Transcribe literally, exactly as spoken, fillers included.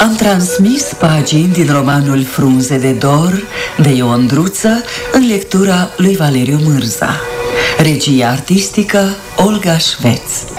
Am transmis pagini din romanul Frunze de dor de Ion Druță în lectura lui Valeriu Mârza. Regia artistică Olga Șveț.